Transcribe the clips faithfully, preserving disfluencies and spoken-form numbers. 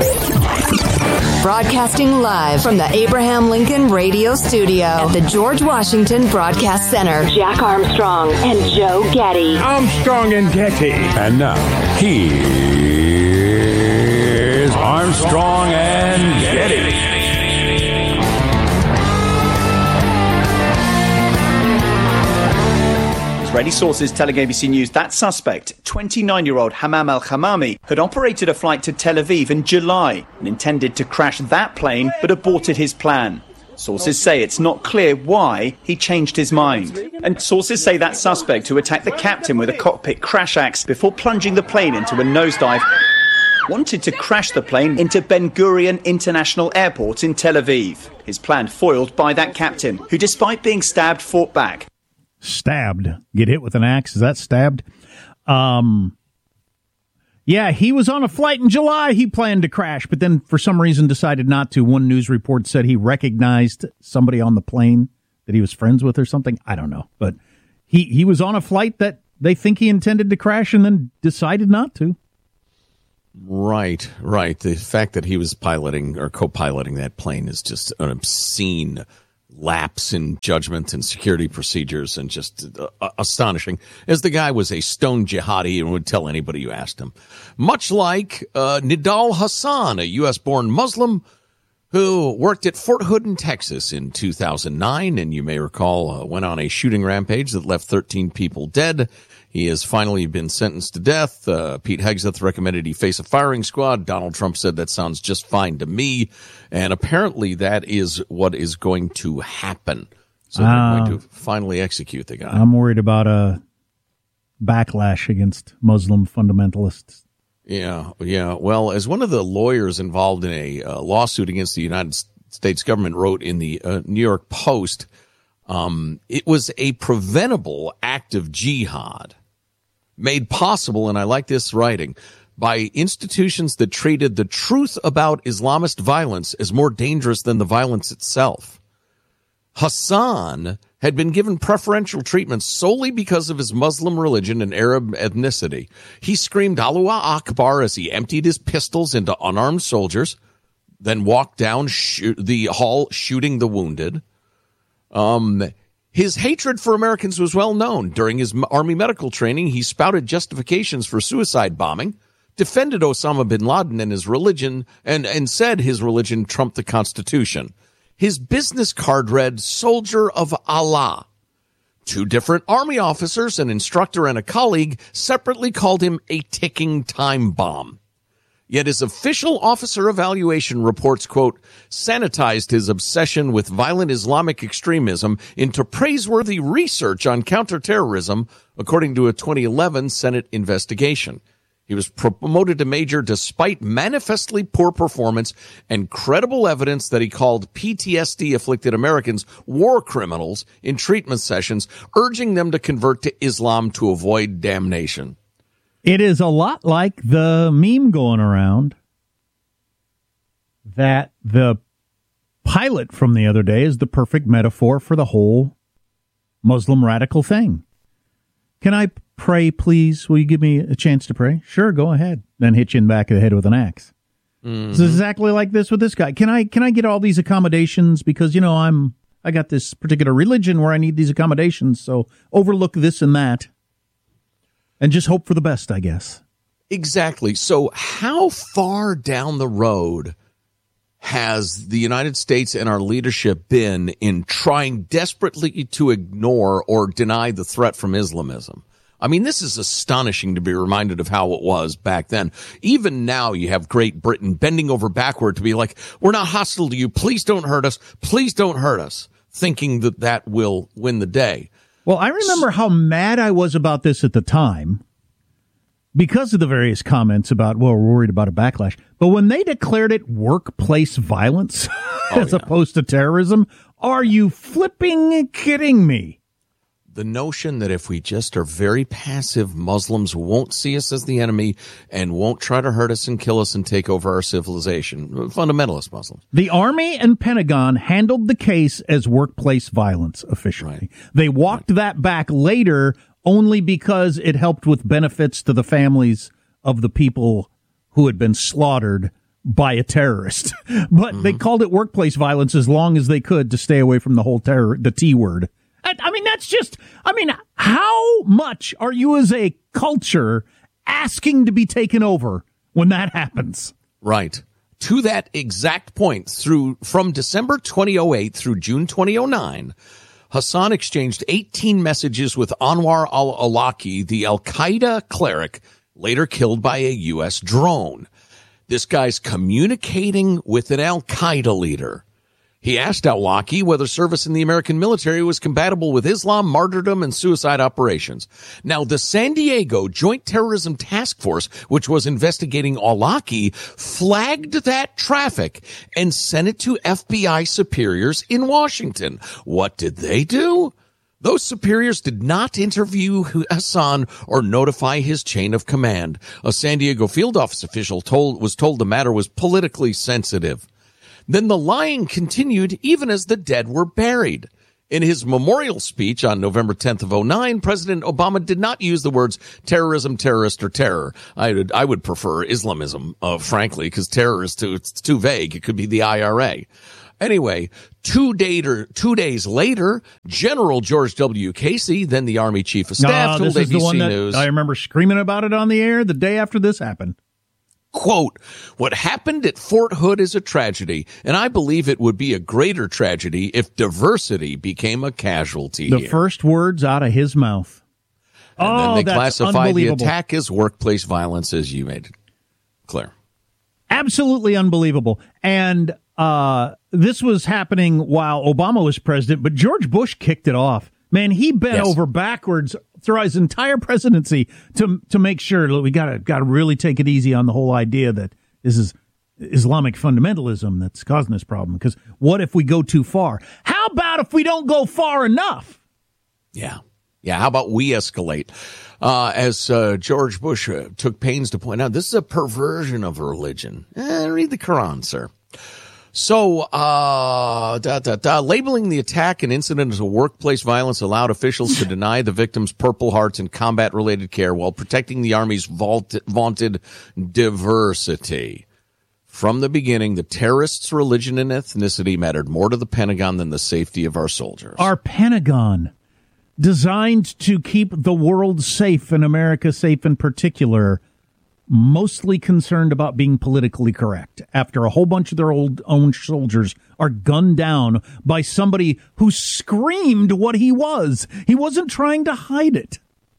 Broadcasting live from the Abraham Lincoln Radio Studio at the George Washington Broadcast Center. Jack Armstrong and Joe Getty. Armstrong and Getty. And now, here's Armstrong and Getty. Ready sources telling A B C News that suspect, twenty-nine-year-old Hamam al-Hamami, had operated a flight to Tel Aviv in July and intended to crash that plane but aborted his plan. Sources say it's not clear why he changed his mind. And sources say that suspect, who attacked the captain with a cockpit crash axe before plunging the plane into a nosedive, wanted to crash the plane into Ben Gurion International Airport in Tel Aviv. His plan foiled by that captain, who, despite being stabbed, fought back. Stabbed. Get hit with an axe. Is that stabbed? Um, yeah, he was on a flight in July. He planned to crash, but then for some reason decided not to. One news report said he recognized somebody on the plane that he was friends with or something. I don't know. But he, he was on a flight that they think he intended to crash and then decided not to. Right, right. The fact that he was piloting or co-piloting that plane is just an obscene lapse in judgment and security procedures, and just uh, astonishing, as the guy was a stone jihadi and would tell anybody you asked him. Much like uh, Nidal Hassan, a U S-born Muslim who worked at Fort Hood in Texas in two thousand nine, and you may recall uh, went on a shooting rampage that left thirteen people dead. He has finally been sentenced to death. Uh, Pete Hegseth recommended he face a firing squad. Donald Trump said that sounds just fine to me. And apparently that is what is going to happen. So they're uh, going to finally execute the guy. I'm worried about a backlash against Muslim fundamentalists. Yeah, yeah. Well, as one of the lawyers involved in a uh, lawsuit against the United States government wrote in the uh, New York Post, um, it was a preventable act of jihad made possible, and I like this writing, by institutions that treated the truth about Islamist violence as more dangerous than the violence itself. Hassan had been given preferential treatment solely because of his Muslim religion and Arab ethnicity. He screamed Allahu Akbar as he emptied his pistols into unarmed soldiers, then walked down sh- the hall shooting the wounded. Um... His hatred for Americans was well known. During his Army medical training, he spouted justifications for suicide bombing, defended Osama bin Laden and his religion, and, and said his religion trumped the Constitution. His business card read, Soldier of Allah. Two different Army officers, an instructor and a colleague, separately called him a ticking time bomb. Yet his official officer evaluation reports, quote, sanitized his obsession with violent Islamic extremism into praiseworthy research on counterterrorism, according to a twenty eleven Senate investigation. He was promoted to major despite manifestly poor performance and credible evidence that he called P T S D-afflicted Americans war criminals in treatment sessions, urging them to convert to Islam to avoid damnation. It is a lot like the meme going around that the pilot from the other day is the perfect metaphor for the whole Muslim radical thing. Can I pray, please? Will you give me a chance to pray? Sure, go ahead. Then hit you in the back of the head with an axe. Mm-hmm. It's exactly like this with this guy. Can I can I get all these accommodations because, you know, I'm I got this particular religion where I need these accommodations, so overlook this and that. And just hope for the best, I guess. Exactly. So how far down the road has the United States and our leadership been in trying desperately to ignore or deny the threat from Islamism? I mean, this is astonishing to be reminded of how it was back then. Even now, you have Great Britain bending over backward to be like, we're not hostile to you. Please don't hurt us. Please don't hurt us, thinking that that will win the day. Well, I remember how mad I was about this at the time because of the various comments about, well, we're worried about a backlash. But when they declared it workplace violence oh, as yeah. opposed to terrorism, are you flipping kidding me? The notion that if we just are very passive, Muslims won't see us as the enemy and won't try to hurt us and kill us and take over our civilization. Fundamentalist Muslims. The Army and Pentagon handled the case as workplace violence officially. Right. They walked right. that back later only because it helped with benefits to the families of the people who had been slaughtered by a terrorist. But mm-hmm. they called it workplace violence as long as they could to stay away from the whole terror, the T word. I, I mean, that's just, I mean, how much are you as a culture asking to be taken over when that happens? Right. To that exact point, through from December twenty oh eight through June twenty oh nine, Hassan exchanged eighteen messages with Anwar al-Awlaki, the al-Qaeda cleric, later killed by a U S drone. This guy's communicating with an al-Qaeda leader. He asked al-Awlaki whether service in the American military was compatible with Islam, martyrdom, and suicide operations. Now, the San Diego Joint Terrorism Task Force, which was investigating al-Awlaki, flagged that traffic and sent it to F B I superiors in Washington. What did they do? Those superiors did not interview Hassan or notify his chain of command. A San Diego field office official told was told the matter was politically sensitive. Then the lying continued even as the dead were buried. In his memorial speech on November tenth of oh nine, President Obama did not use the words terrorism, terrorist, or terror. I would, I would prefer Islamism, uh, frankly, because terror is too, it's too vague. It could be the I R A. Anyway, two, day or, two days later, General George W. Casey, then the Army Chief of Staff, no, told this is A B C the one that News. I remember screaming about it on the air the day after this happened. Quote, what happened at Fort Hood is a tragedy, and I believe it would be a greater tragedy if diversity became a casualty The here. first words out of his mouth. And oh, then they that's classified the unbelievable. attack as workplace violence, as you made it clear. Absolutely unbelievable. And uh, this was happening while Obama was president, but George Bush kicked it off. Man, he bent Yes. over backwards throughout his entire presidency to to make sure that we got to got to really take it easy on the whole idea that this is Islamic fundamentalism that's causing this problem. Because what if we go too far? How about if we don't go far enough? Yeah. Yeah, how about we escalate? Uh, as uh, George Bush uh, took pains to point out, this is a perversion of religion. Eh, read the Quran, sir. So, uh, da, da, da, labeling the attack and incident as a workplace violence allowed officials to deny the victims Purple Hearts and combat-related care while protecting the Army's vaulted, vaunted diversity. From the beginning, the terrorists' religion and ethnicity mattered more to the Pentagon than the safety of our soldiers. Our Pentagon, designed to keep the world safe and America safe in particular, mostly concerned about being politically correct after a whole bunch of their old own soldiers are gunned down by somebody who screamed what he was. He wasn't trying to hide it.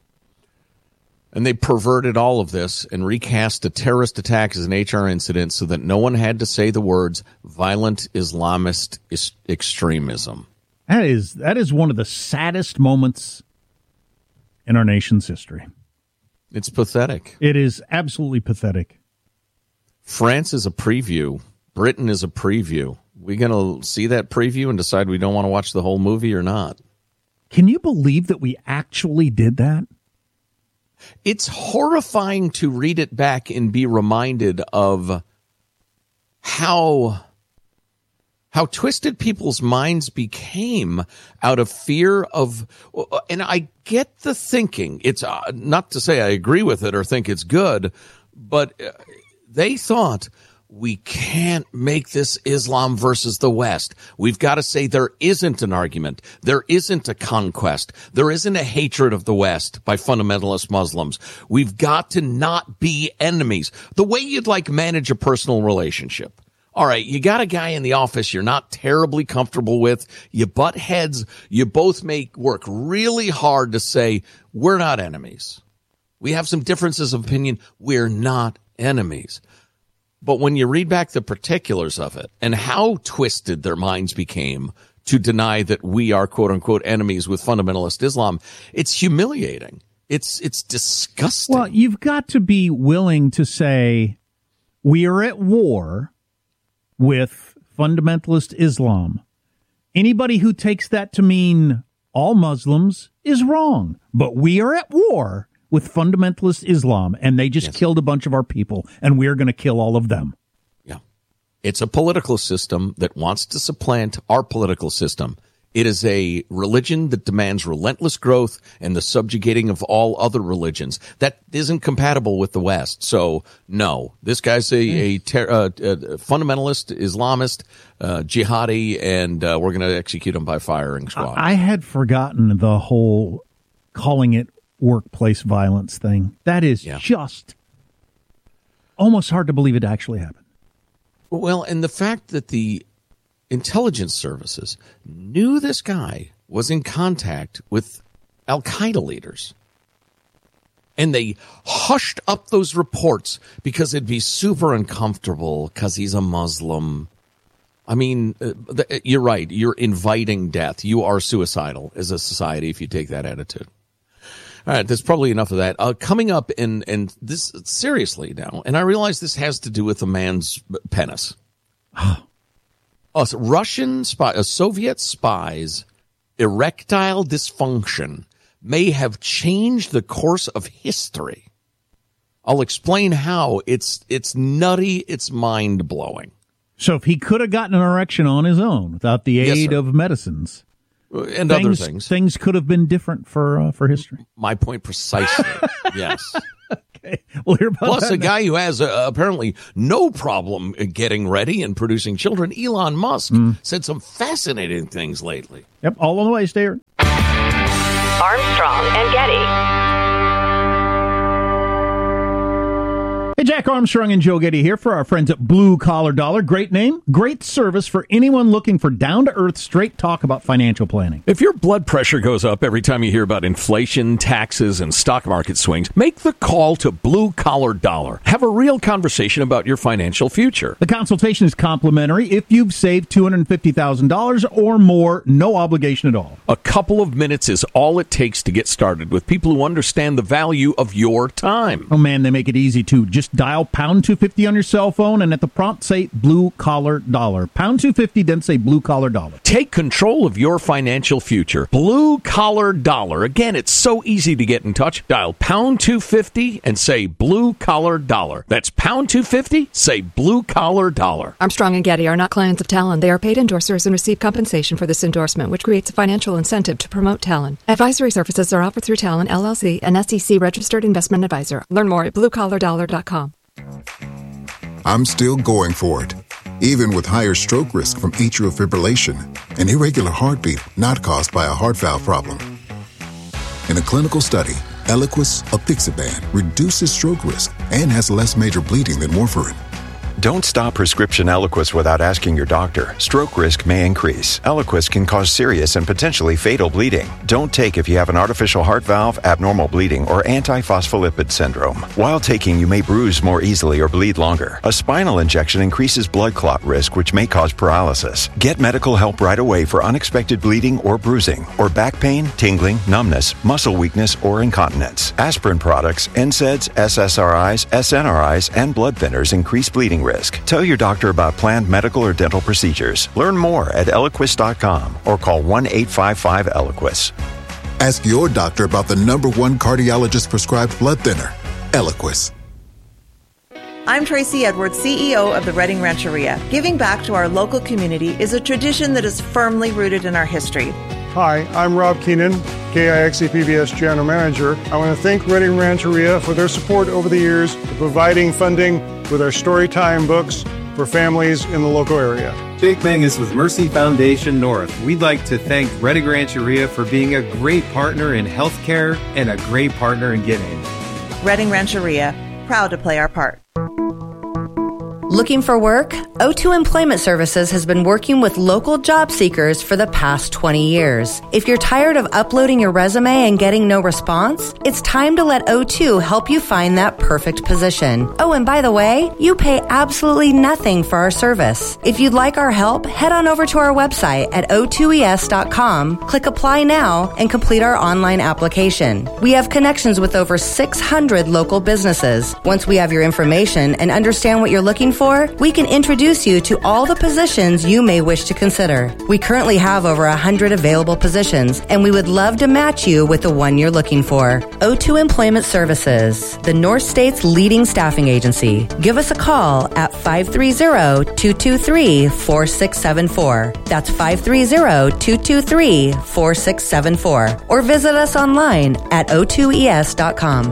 And they perverted all of this and recast a terrorist attack as an H R incident so that no one had to say the words violent Islamist is- extremism. That is that is one of the saddest moments in our nation's history. It's pathetic. It is absolutely pathetic. France is a preview. Britain is a preview. We going to see that preview and decide we don't want to watch the whole movie or not? Can you believe that we actually did that? It's horrifying to read it back and be reminded of how how twisted people's minds became out of fear of, and I get the thinking. It's uh, not to say I agree with it or think it's good, but they thought, we can't make this Islam versus the West. We've got to say there isn't an argument. There isn't a conquest. There isn't a hatred of the West by fundamentalist Muslims. We've got to not be enemies. The way you'd like manage a personal relationship. All right, you got a guy in the office you're not terribly comfortable with. You butt heads. You both make work really hard to say, we're not enemies. We have some differences of opinion. We're not enemies. But when you read back the particulars of it and how twisted their minds became to deny that we are, quote unquote, enemies with fundamentalist Islam, it's humiliating. It's it's disgusting. Well, you've got to be willing to say we are at war with fundamentalist Islam. Anybody who takes that to mean all Muslims is wrong. But we are at war with fundamentalist Islam, and they just yes. killed a bunch of our people, and we're going to kill all of them. Yeah. It's a political system that wants to supplant our political system It is a religion that demands relentless growth and the subjugating of all other religions. That isn't compatible with the West. So, no, this guy's a, a, ter- uh, a fundamentalist, Islamist, uh, jihadi, and uh, we're going to execute him by firing squad. I had forgotten the whole calling it workplace violence thing. That is yeah. just almost hard to believe it actually happened. Well, and the fact that the intelligence services knew this guy was in contact with Al-Qaeda leaders. And they hushed up those reports because it'd be super uncomfortable because he's a Muslim. I mean, uh, the, you're right. You're inviting death. You are suicidal as a society if you take that attitude. All right, there's probably enough of that. Uh, coming up, and and this seriously now, and I realize this has to do with a man's penis. Oh, so Russian spy, uh, Soviet spies' erectile dysfunction may have changed the course of history. I'll explain how. It's it's nutty. It's mind blowing. So if he could have gotten an erection on his own without the aid yes, of medicines and things, other things, things could have been different for uh, for history. My point precisely. Yes. Okay. We'll hear about Plus, that a guy who has uh, apparently no problem getting ready and producing children, Elon Musk, mm. said some fascinating things lately. Yep, all on the way. Stay here. Armstrong and Getty. Hey, Jack Armstrong and Joe Getty here for our friends at Blue Collar Dollar. Great name, great service for anyone looking for down-to-earth, straight talk about financial planning. If your blood pressure goes up every time you hear about inflation, taxes, and stock market swings, make the call to Blue Collar Dollar. Have a real conversation about your financial future. The consultation is complimentary. If you've saved two hundred fifty thousand dollars or more, no obligation at all. A couple of minutes is all it takes to get started with people who understand the value of your time. Oh, man, they make it easy, too. Just dial pound two fifty on your cell phone and at the prompt say Blue Collar Dollar. Pound two fifty, then say Blue Collar Dollar. Take control of your financial future. Blue Collar Dollar. Again, it's so easy to get in touch. Dial pound two fifty and say Blue Collar Dollar. That's pound two fifty, say Blue Collar Dollar. Armstrong and Getty are not clients of Talon. They are paid endorsers and receive compensation for this endorsement, which creates a financial incentive to promote Talon. Advisory services are offered through Talon, L L C, an S E C-registered investment advisor. Learn more at blue collar dollar dot com. I'm still going for it, even with higher stroke risk from atrial fibrillation, an irregular heartbeat not caused by a heart valve problem. In a clinical study, Eliquis apixaban reduces stroke risk and has less major bleeding than warfarin. Don't stop prescription Eliquis without asking your doctor. Stroke risk may increase. Eliquis can cause serious and potentially fatal bleeding. Don't take if you have an artificial heart valve, abnormal bleeding, or antiphospholipid syndrome. While taking, you may bruise more easily or bleed longer. A spinal injection increases blood clot risk, which may cause paralysis. Get medical help right away for unexpected bleeding or bruising, or back pain, tingling, numbness, muscle weakness, or incontinence. Aspirin products, N SAIDs, S S R Is, S N R Is, and blood thinners increase bleeding risk. Tell your doctor about planned medical or dental procedures. Learn more at Eliquis dot com or call one eight five five Eliquis. Ask your doctor about the number one cardiologist prescribed blood thinner, Eliquis. I'm Tracy Edwards, C E O of the Redding Rancheria. Giving back to our local community is a tradition that is firmly rooted in our history. Hi, I'm Rob Keenan, K I X E P B S General Manager. I want to thank Redding Rancheria for their support over the years, for providing funding with our Storytime books for families in the local area. Jake Mangus with Mercy Foundation North. We'd like to thank Redding Rancheria for being a great partner in healthcare and a great partner in giving. Redding Rancheria, proud to play our part. Looking for work? O two Employment Services has been working with local job seekers for the past twenty years. If you're tired of uploading your resume and getting no response, it's time to let O two help you find that perfect position. Oh, and by the way, you pay absolutely nothing for our service. If you'd like our help, head on over to our website at O two E S dot com, click Apply Now, and complete our online application. We have connections with over six hundred local businesses. Once we have your information and understand what you're looking for, for, we can introduce you to all the positions you may wish to consider. We currently have over one hundred available positions, and we would love to match you with the one you're looking for. O two Employment Services, the North State's leading staffing agency. Give us a call at five three zero, two two three, four six seven four. That's five three zero, two two three, four six seven four. Or visit us online at o two e s dot com.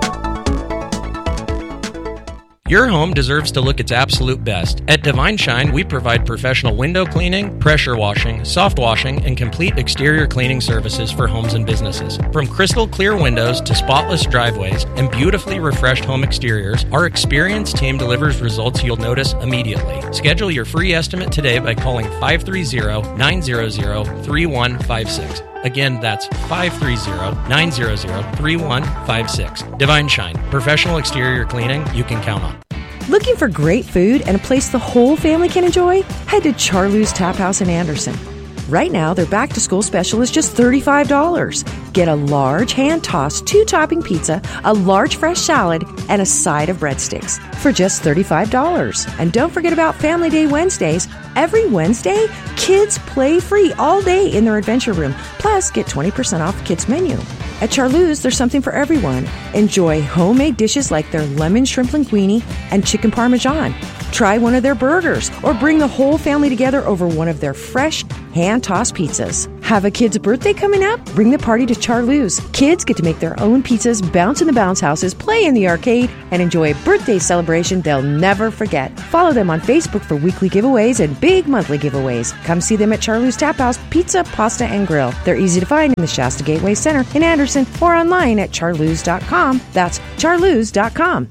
Your home deserves to look its absolute best. At Divine Shine, we provide professional window cleaning, pressure washing, soft washing, and complete exterior cleaning services for homes and businesses. From crystal clear windows to spotless driveways and beautifully refreshed home exteriors, our experienced team delivers results you'll notice immediately. Schedule your free estimate today by calling five three zero, nine zero zero, three one five six. Again, that's five three zero, nine zero zero, three one five six. Divine Shine, professional exterior cleaning you can count on. Looking for great food and a place the whole family can enjoy? Head to Charlie's Tap House in Anderson. Right now, their back-to-school special is just thirty-five dollars. Get a large hand-tossed two-topping pizza, a large fresh salad, and a side of breadsticks for just thirty-five dollars. And don't forget about Family Day Wednesdays. Every Wednesday, kids play free all day in their adventure room. Plus, get twenty percent off the kids' menu. At Charlie's, there's something for everyone. Enjoy homemade dishes like their lemon shrimp linguine and chicken parmesan. Try one of their burgers or bring the whole family together over one of their fresh hand-tossed pizzas. Have a kid's birthday coming up? Bring the party to Charlie's. Kids get to make their own pizzas, bounce in the bounce houses, play in the arcade, and enjoy a birthday celebration they'll never forget. Follow them on Facebook for weekly giveaways and big monthly giveaways. Come see them at Charlie's Tap House Pizza, Pasta, and Grill. They're easy to find in the Shasta Gateway Center in Anderson or online at charluz dot com. That's charluz dot com.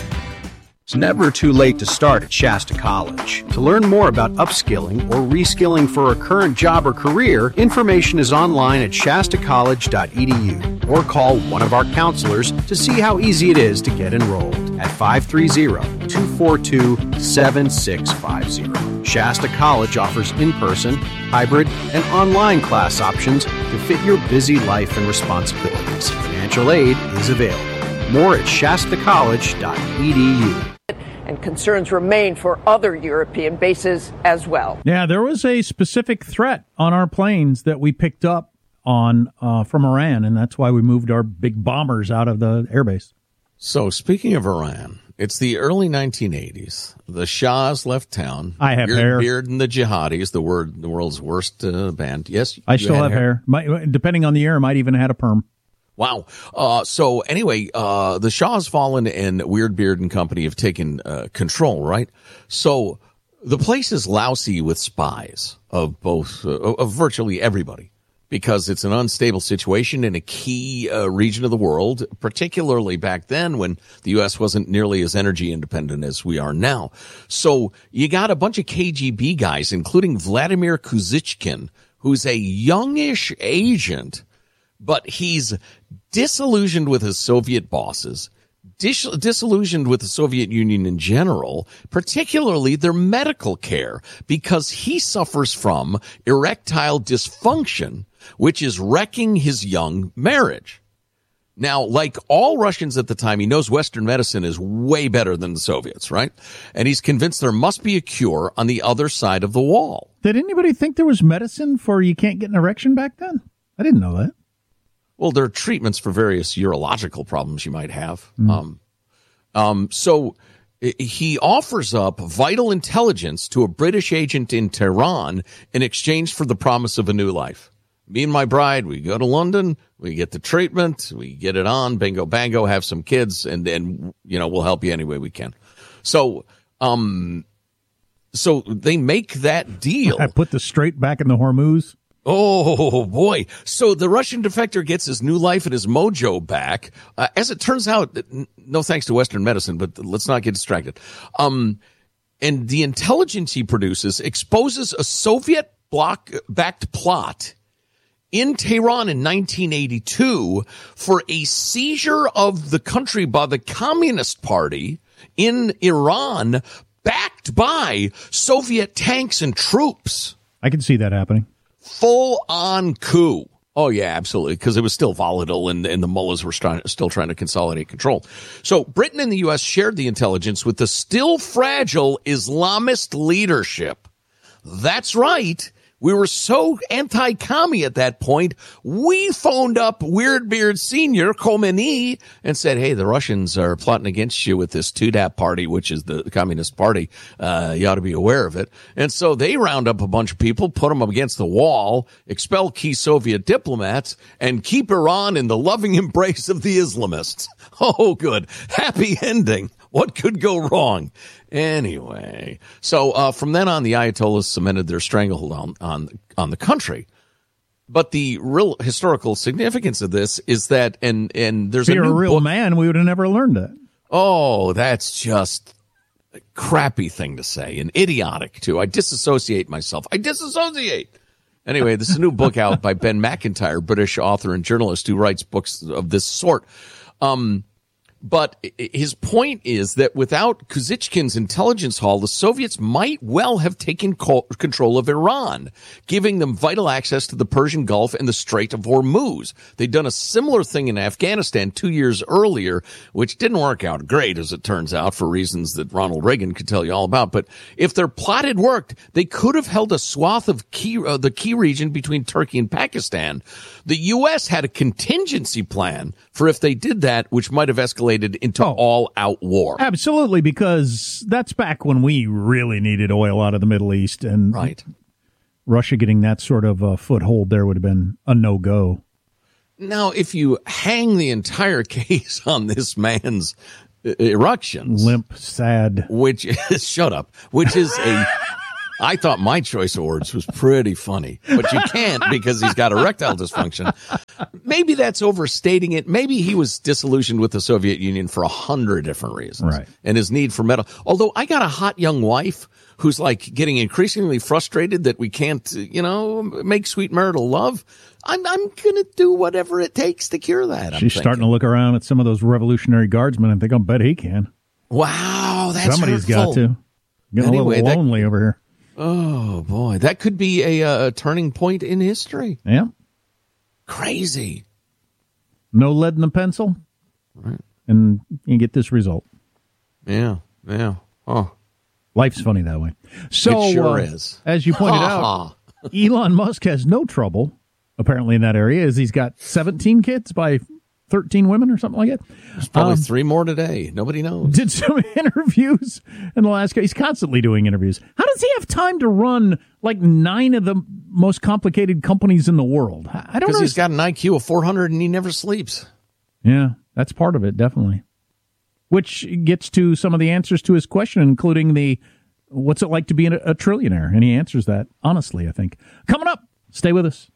It's never too late to start at Shasta College. To learn more about upskilling or reskilling for a current job or career, information is online at shasta college dot e d u or call one of our counselors to see how easy it is to get enrolled at five three zero, two four two, seven six five zero. Shasta College offers in-person, hybrid, and online class options to fit your busy life and responsibilities. Financial aid is available. More at shasta college dot e d u. And concerns remain for other European bases as well. Yeah, there was a specific threat on our planes that we picked up on uh, from Iran, and that's why we moved our big bombers out of the airbase. So, speaking of Iran, it's the early nineteen eighties. The Shah's left town. I have Beard, hair. Beard and the Jihadis, the word, the world's worst uh, band. Yes, I still have hair. hair. Might, depending on the year, I might even have had a perm. Wow. Uh, so anyway, uh, the Shah's fallen and Weird Beard and company have taken uh, control, right? So the place is lousy with spies of both, uh, of virtually everybody, because it's an unstable situation in a key uh, region of the world, particularly back then when the U S wasn't nearly as energy independent as we are now. So you got a bunch of K G B guys, including Vladimir Kuzichkin, who's a youngish agent, but he's disillusioned with his Soviet bosses, dis- disillusioned with the Soviet Union in general, particularly their medical care, because he suffers from erectile dysfunction, which is wrecking his young marriage. Now, like all Russians at the time, he knows Western medicine is way better than the Soviets, right? And he's convinced there must be a cure on the other side of the wall. Did anybody think there was medicine for you can't get an erection back then? I didn't know that. Well, there are treatments for various urological problems you might have. Mm. Um, um, so he offers up vital intelligence to a British agent in Tehran in exchange for the promise of a new life. Me and my bride, we go to London, we get the treatment, we get it on, bingo, bango, have some kids, and then, you know, we'll help you any way we can. So, um, so they make that deal. I put the straight back in the Hormuz. Oh, boy. So the Russian defector gets his new life and his mojo back. Uh, as it turns out, no thanks to Western medicine, but let's not get distracted. Um, and the intelligence he produces exposes a Soviet bloc-backed plot in Tehran in nineteen eighty-two for a seizure of the country by the Communist Party in Iran, backed by Soviet tanks and troops. I can see that happening. Full-on coup. Oh, yeah, absolutely, because it was still volatile and, and the mullahs were trying, still trying to consolidate control. So Britain and the U S shared the intelligence with the still fragile Islamist leadership. That's right. We were so anti-commie at that point, we phoned up Weirdbeard Senior Khomeini and said, hey, the Russians are plotting against you with this Tudap party, which is the Communist Party. Uh, you ought to be aware of it. And so they round up a bunch of people, put them up against the wall, expel key Soviet diplomats, and keep Iran in the loving embrace of the Islamists. Oh, good. Happy ending. What could go wrong? Anyway, so uh, from then on, the Ayatollahs cemented their stranglehold on, on, on the country. But the real historical significance of this is that, and, and there's if a you're new a real book. man, we would have never learned that. Oh, that's just a crappy thing to say, and idiotic, too. I disassociate myself. I disassociate. Anyway, this is a new book out by Ben McIntyre, British author and journalist who writes books of this sort. Um, But his point is that without Kuzychkin's intelligence haul, the Soviets might well have taken control of Iran, giving them vital access to the Persian Gulf and the Strait of Hormuz. They'd done a similar thing in Afghanistan two years earlier, which didn't work out great, as it turns out, for reasons that Ronald Reagan could tell you all about. But if their plot had worked, they could have held a swath of key, uh, the key region between Turkey and Pakistan. The U S had a contingency plan for if they did that, which might have escalated into oh, all-out war. Absolutely, because that's back when we really needed oil out of the Middle East, and right. Russia getting that sort of a foothold there would have been a no-go. Now, if you hang the entire case on this man's erections... Limp, sad. Which is... shut up. Which is a... I thought my choice of words was pretty funny, but you can't because he's got erectile dysfunction. Maybe that's overstating it. Maybe he was disillusioned with the Soviet Union for a hundred different reasons. Right. And his need for metal. Although I got a hot young wife who's like getting increasingly frustrated that we can't, you know, make sweet marital love. I'm, I'm going to do whatever it takes to cure that. She's I'm starting to look around at some of those Revolutionary Guardsmen and think, I bet he can. Wow, that's Somebody's hurtful. got to. Getting Anyway, a little that- lonely over here. Oh, boy. That could be a, a turning point in history. Yeah. Crazy. No lead in the pencil. Right. And you get this result. Yeah. Yeah. Oh. Life's funny that way. So, It sure uh, is. as you pointed out, Elon Musk has no trouble, apparently, in that area, as he's got seventeen kids by thirteen women or something like that. There's probably Um, three more today. Nobody knows. Did some interviews in the last. He's constantly doing interviews. How does he have time to run like nine of the most complicated companies in the world? I I don't know. Because he's got an I Q of four hundred and he never sleeps. Yeah, that's part of it, definitely. Which gets to some of the answers to his question, including the what's it like to be a, a trillionaire? And he answers that honestly, I think. Coming up, stay with us.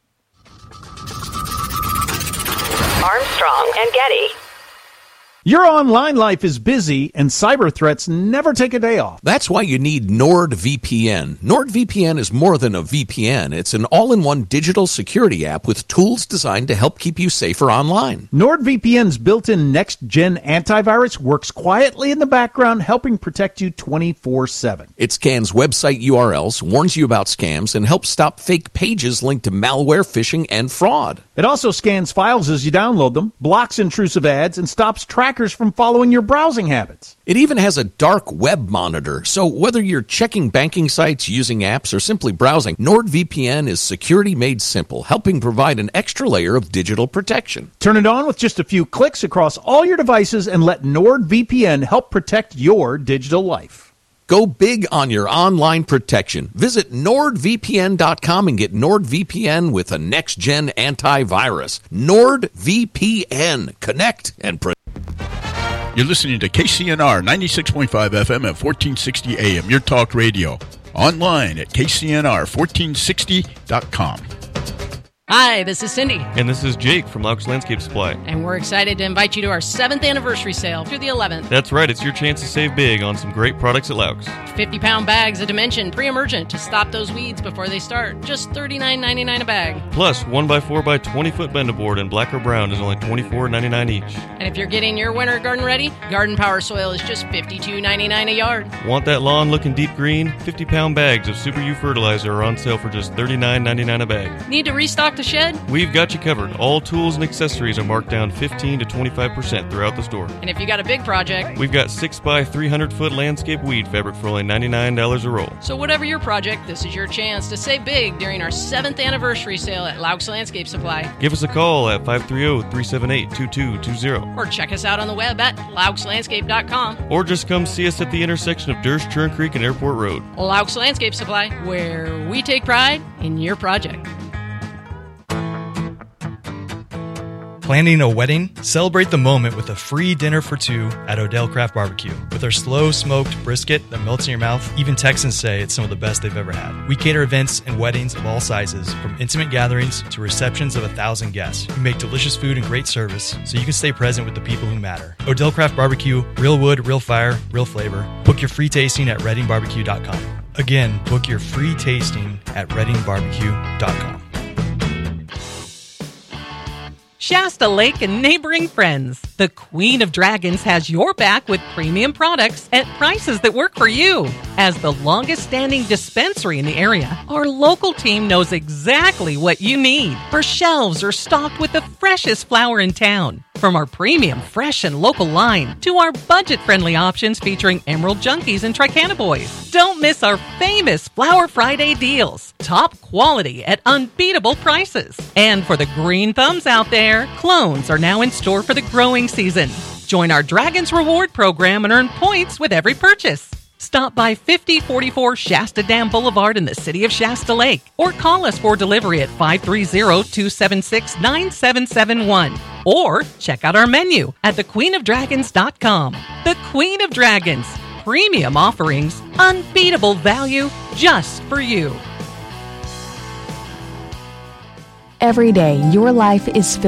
Armstrong and Getty. Your online life is busy, and cyber threats never take a day off. That's why you need NordVPN. NordVPN is more than a V P N. It's an all-in-one digital security app with tools designed to help keep you safer online. NordVPN's built-in next-gen antivirus works quietly in the background, helping protect you twenty-four seven. It scans website U R Ls, warns you about scams, and helps stop fake pages linked to malware, phishing, and fraud. It also scans files as you download them, blocks intrusive ads, and stops trackers from following your browsing habits. It even has a dark web monitor, so whether you're checking banking sites, using apps, or simply browsing, NordVPN is security made simple, helping provide an extra layer of digital protection. Turn it on with just a few clicks across all your devices and let NordVPN help protect your digital life. Go big on your online protection. Visit nord V P N dot com and get NordVPN with a next-gen antivirus. NordVPN. Connect and protect. You're listening to K C N R ninety-six point five F M at fourteen sixty A M, your talk radio. Online at K C N R fourteen sixty dot com. Hi, this is Cindy. And this is Jake from Laux Landscape Supply. And we're excited to invite you to our seventh anniversary sale through the eleventh. That's right, it's your chance to save big on some great products at Laux. fifty-pound bags of Dimension pre-emergent to stop those weeds before they start. Just thirty-nine ninety-nine a bag. Plus, one by four by twenty foot bend-a-board in black or brown is only twenty-four ninety-nine each. And if you're getting your winter garden ready, Garden Power Soil is just fifty-two ninety-nine a yard. Want that lawn looking deep green? fifty pound bags of Super U fertilizer are on sale for just thirty-nine ninety-nine a bag. Need to restock the shed? We've got you covered. All tools and accessories are marked down fifteen to twenty-five percent throughout the store. And if you got a big project, we've got six by three hundred foot landscape weed fabric for only ninety-nine dollars a roll. So whatever your project, this is your chance to save big during our seventh anniversary sale at Laux Landscape Supply. Give us a call at five three zero, three seven eight, two two two zero. Or check us out on the web at laux landscape dot com. Or just come see us at the intersection of Durst, Churn Creek, and Airport Road. Laux Landscape Supply, where we take pride in your project. Planning a wedding? Celebrate the moment with a free dinner for two at Odell Craft Barbecue. With our slow smoked brisket that melts in your mouth, even Texans say it's some of the best they've ever had. We cater events and weddings of all sizes, from intimate gatherings to receptions of a thousand guests. We make delicious food and great service so you can stay present with the people who matter. Odell Craft Barbecue, real wood, real fire, real flavor. Book your free tasting at reading barbecue dot com. Again, book your free tasting at reading barbecue dot com. Shasta Lake and neighboring friends. The Queen of Dragons has your back with premium products at prices that work for you. As the longest standing dispensary in the area, our local team knows exactly what you need. Our shelves are stocked with the freshest flower in town. From our premium, fresh, and local line to our budget-friendly options featuring Emerald Junkies and Tricana Boys. Don't miss our famous Flower Friday deals. Top quality at unbeatable prices. And for the green thumbs out there, clones are now in store for the growing season. Join our Dragons Reward program and earn points with every purchase. Stop by fifty forty-four Shasta Dam Boulevard in the city of Shasta Lake or call us for delivery at five three zero, two seven six, nine seven seven one or check out our menu at the queen of dragons dot com. The Queen of Dragons. Premium offerings, unbeatable value just for you. Every day, your life is filled